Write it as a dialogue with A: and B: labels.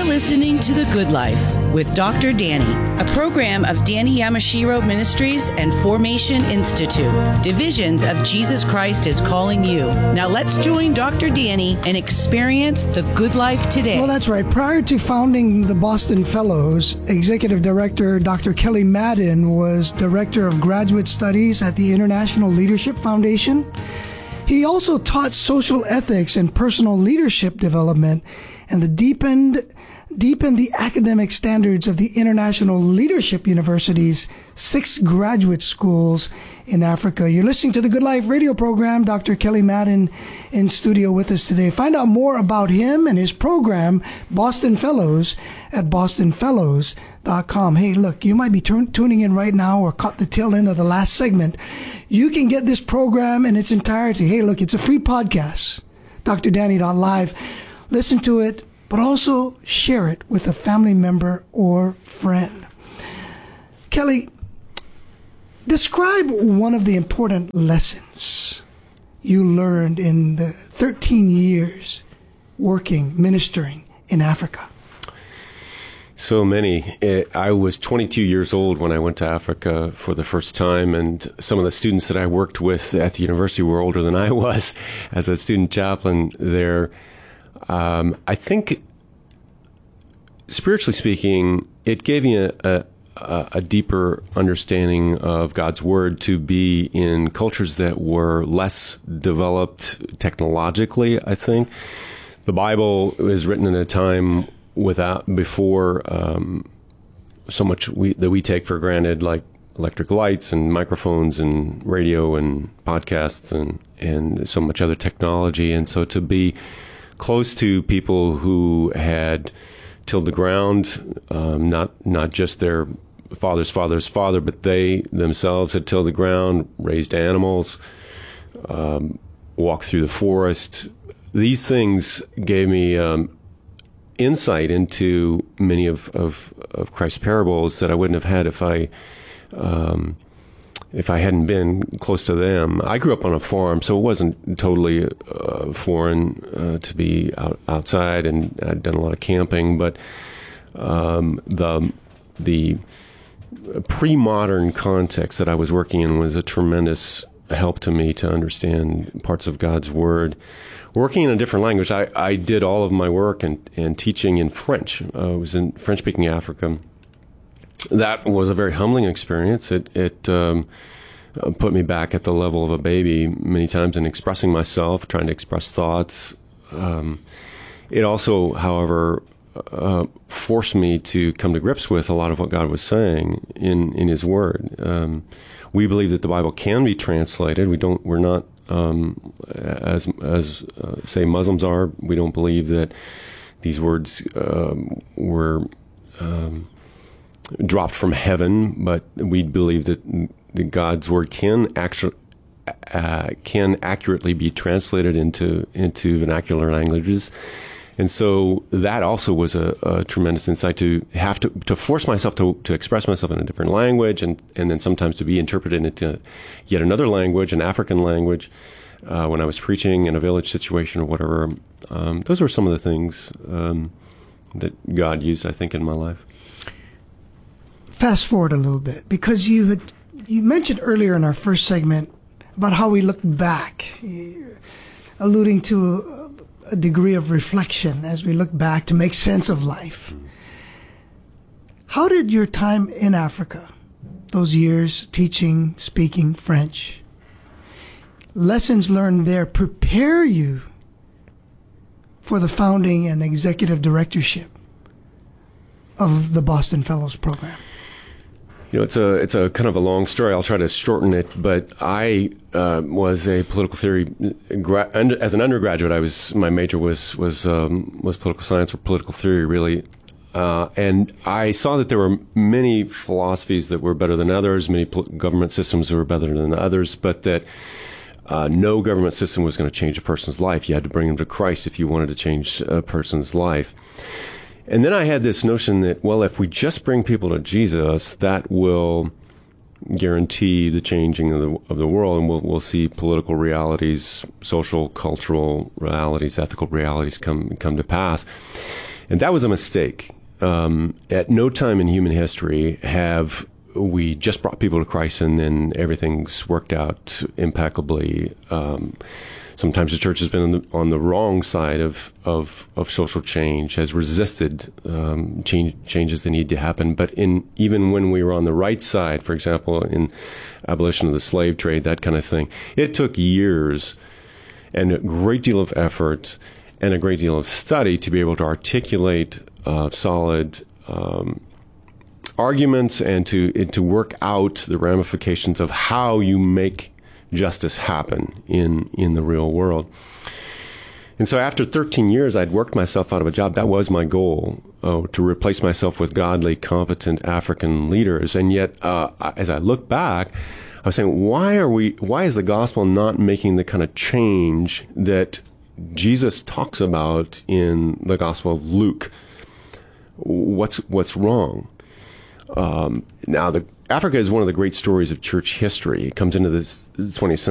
A: listening to The Good Life with Dr. Danny, a program of Danny Yamashiro Ministries and Formation Institute, divisions of Jesus Christ is Calling You. Now let's join Dr. Danny and experience the good life today.
B: Well, that's right. Prior to founding the Boston Fellows, Executive Director Dr. Kelly Madden was Director of Graduate Studies at the International Leadership Foundation. He also taught social ethics and personal leadership development and deepened the academic standards of the International Leadership University's 6 graduate schools in Africa. You're listening to the Good Life radio program. Dr. Kelly Madden in studio with us today. Find out more about him and his program, Boston Fellows, at bostonfellows.com. Hey, look, you might be tuning in right now or caught the tail end of the last segment. You can get this program in its entirety. Hey, look, it's a free podcast, drdanny.live. Listen to it, but also share it with a family member or friend. Kelly, describe one of the important lessons you learned in the 13 years ministering in Africa.
C: So many. I was 22 years old when I went to Africa for the first time, and some of the students that I worked with at the university were older than I was as a student chaplain there. I think, spiritually speaking, it gave me a deeper understanding of God's Word to be in cultures that were less developed technologically, I think. The Bible was written in a time before so much that we take for granted, like electric lights and microphones and radio and podcasts and so much other technology. And so to be close to people who had tilled the ground, not just their father's father's father, but they themselves had tilled the ground, raised animals, walked through the forest. These things gave me insight into many of Christ's parables that I wouldn't have had if I hadn't been close to them. I grew up on a farm, so it wasn't totally foreign to be outside, and I'd done a lot of camping. But the pre-modern context that I was working in was a tremendous help to me to understand parts of God's Word. Working in a different language, I did all of my work and teaching in French. I was in French-speaking Africa. That was a very humbling experience. It put me back at the level of a baby many times in expressing myself, trying to express thoughts. It also, however, forced me to come to grips with a lot of what God was saying in His Word. We believe that the Bible can be translated. We're not as say Muslims are. We don't believe that these words were dropped from heaven, but we believe that God's Word can accurately be translated into vernacular languages. And so that also was a tremendous insight to have to force myself to express myself in a different language, and then sometimes to be interpreted into yet another language, an African language, when I was preaching in a village situation or whatever. Those were some of the things that God used, I think, in my life.
B: Fast forward a little bit, because you mentioned earlier in our first segment about how we look back, alluding to a degree of reflection as we look back to make sense of life. How did your time in Africa, those years teaching, speaking French, lessons learned there prepare you for the founding and executive directorship of the Boston Fellows program?
C: You know, it's a kind of a long story. I'll try to shorten it. But I was a political theory as an undergraduate. My major was political science or political theory, really. And I saw that there were many philosophies that were better than others, many government systems that were better than others, but that no government system was going to change a person's life. You had to bring them to Christ if you wanted to change a person's life. And then I had this notion that, well, if we just bring people to Jesus, that will guarantee the changing of the world, and we'll see political realities, social, cultural realities, ethical realities come to pass. And that was a mistake. At no time in human history have we just brought people to Christ and then everything's worked out impeccably. Sometimes the church has been on the wrong side of social change, has resisted changes that need to happen. But even when we were on the right side, for example, in abolition of the slave trade, that kind of thing, it took years and a great deal of effort and a great deal of study to be able to articulate solid arguments and to work out the ramifications of how you make justice happen in the real world. And so after 13 years, I'd worked myself out of a job. That was my goal, to replace myself with godly, competent African leaders. And yet, as I look back, I was saying, why is the gospel not making the kind of change that Jesus talks about in the Gospel of Luke? What's wrong? Now, Africa is one of the great stories of church history. It comes into the 20th